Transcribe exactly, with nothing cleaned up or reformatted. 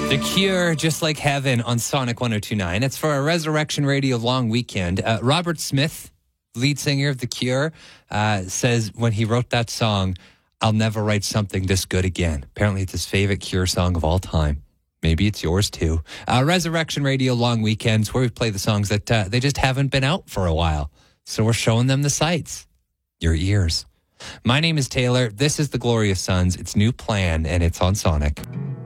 The Cure, Just Like Heaven on Sonic one oh two point nine. It's for a Resurrection Radio long weekend. Uh, Robert Smith, lead singer of The Cure, uh, says when he wrote that song, I'll never write something this good again. Apparently it's his favorite Cure song of all time. Maybe it's yours too. Uh, Resurrection Radio long weekends where we play the songs that uh, they just haven't been out for a while. So we're showing them the sights, your ears. My name is Taylor. This is The Glorious Sons. It's New Plan, and it's on Sonic.